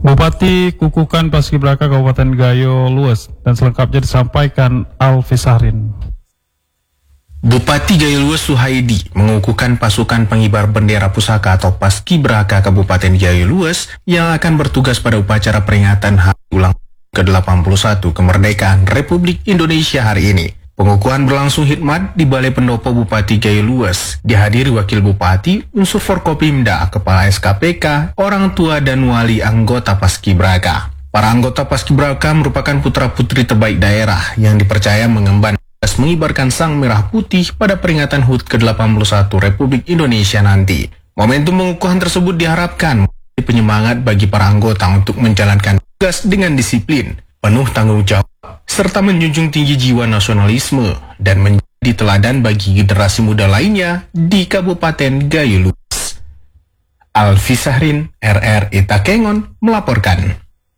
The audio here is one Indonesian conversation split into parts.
Bupati Kukukan Paskibraka Kabupaten Gayo Lues, dan selengkapnya disampaikan Alfi Sahrin. Bupati Gayo Lues Suhaidi mengukuhkan pasukan pengibar bendera pusaka atau Paskibraka Kabupaten Gayo Lues yang akan bertugas pada upacara peringatan hari ulang ke-81 kemerdekaan Republik Indonesia hari ini. Pengukuhan berlangsung hikmat di Balai Pendopo Bupati Gayo Lues. Dihadiri Wakil Bupati, unsur Forkopimda, Kepala SKPK, orang tua dan wali anggota Paskibraka. Para anggota Paskibraka merupakan putra-putri terbaik daerah yang dipercaya mengemban tugas mengibarkan sang merah putih pada peringatan HUT ke-81 Republik Indonesia nanti. Momentum pengukuhan tersebut diharapkan menjadi penyemangat bagi para anggota untuk menjalankan tugas dengan disiplin, penuh tanggung jawab, serta menjunjung tinggi jiwa nasionalisme dan menjadi teladan bagi generasi muda lainnya di Kabupaten Gayo Lues. Alfi Sahrin, RRI Takengon melaporkan.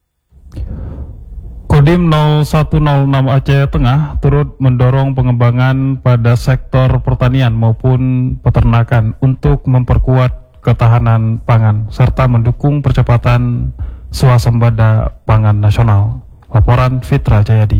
Kodim 0106 Aceh Tengah turut mendorong pengembangan pada sektor pertanian maupun peternakan untuk memperkuat ketahanan pangan serta mendukung percepatan swasembada pangan nasional. Laporan Fitra Jayadi.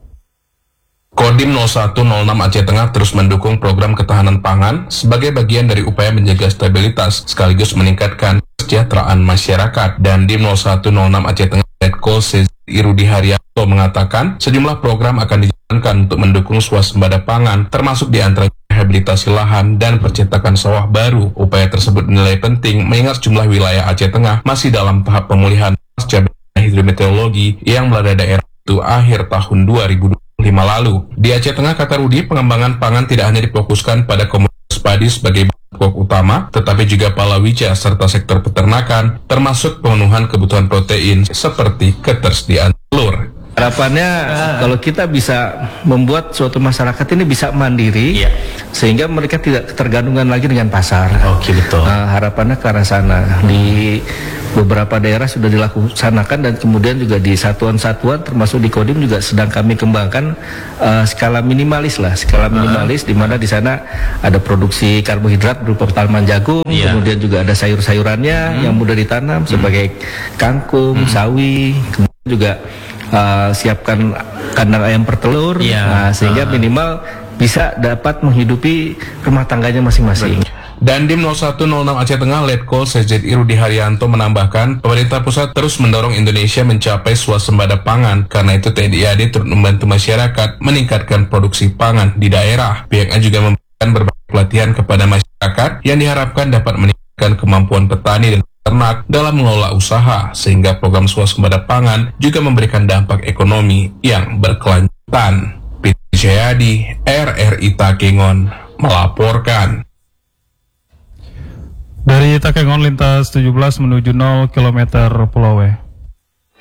Kodim 0106 Aceh Tengah terus mendukung program ketahanan pangan sebagai bagian dari upaya menjaga stabilitas sekaligus meningkatkan kesejahteraan masyarakat. Dan Dim 0106 Aceh Tengah Letko Irudi Haryanto mengatakan sejumlah program akan dijalankan untuk mendukung swasembada pangan, termasuk diantara rehabilitasi lahan dan percetakan sawah baru. Upaya tersebut dinilai penting mengingat sejumlah wilayah Aceh Tengah masih dalam tahap pemulihan pasca hidrometeorologi yang melanda daerah itu akhir tahun 2025 lalu. Di Aceh Tengah, kata Rudi, pengembangan pangan tidak hanya difokuskan pada komoditas padi sebagai pokok utama, tetapi juga palawija serta sektor peternakan, termasuk pemenuhan kebutuhan protein seperti ketersediaan telur. Harapannya kalau kita bisa membuat suatu masyarakat ini bisa mandiri, sehingga mereka tidak ketergantungan lagi dengan pasar. Oke, betul. Harapannya ke arah sana. Di beberapa daerah sudah dilaksanakan dan kemudian juga di satuan-satuan termasuk di Kodim juga sedang kami kembangkan skala minimalis, di mana di sana ada produksi karbohidrat berupa tanaman jagung, kemudian juga ada sayur-sayurannya yang mudah ditanam sebagai kangkung, sawi, kemudian juga siapkan kandang ayam pertelur, sehingga minimal bisa dapat menghidupi rumah tangganya masing-masing. Dan Dim 0106 Aceh Tengah Letko CZI Rudi Haryanto menambahkan, pemerintah pusat terus mendorong Indonesia mencapai swasembada pangan. Karena itu TNI AD turut membantu masyarakat meningkatkan produksi pangan di daerah. Pihaknya juga memberikan berbagai pelatihan kepada masyarakat yang diharapkan dapat meningkatkan kemampuan petani dan ternak dalam mengelola usaha, sehingga program swasembada pangan juga memberikan dampak ekonomi yang berkelanjutan. Fitra Jayadi, RRI Takengon melaporkan. Dari Takengon lintas 17 menuju 0 km Pulau W.